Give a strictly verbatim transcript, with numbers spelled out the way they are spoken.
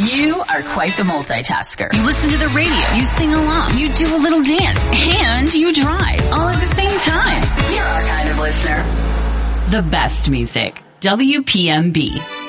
You are quite the multitasker. You listen to the radio, you sing along, you do a little dance, and you drive, all at the same time. You're our kind of listener. The best music. W P M B.